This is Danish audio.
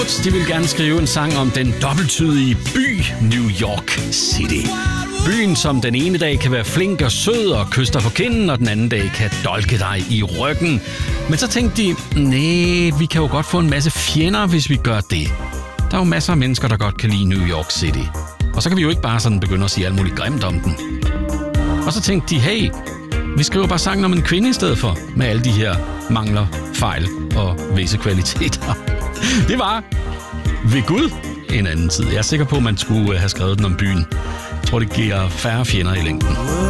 Notes, de vil gerne skrive en sang om den dobbelttydige by New York City. Byen, som den ene dag kan være flink og sød og kysse dig på kinden, og den anden dag kan dolke dig i ryggen. Men så tænkte de, nej, vi kan jo godt få en masse fjender, hvis vi gør det. Der er jo masser af mennesker, der godt kan lide New York City. Og så kan vi jo ikke bare sådan begynde at sige alt muligt grimt om den. Og så tænkte de, hey, vi skriver bare sangen om en kvinde i stedet for, med alle de her mangler, fejl og visse kvaliteter. Det var ved Gud en anden tid. Jeg er sikker på, at man skulle have skrevet den om byen. Jeg tror, det giver færre fjender i længden.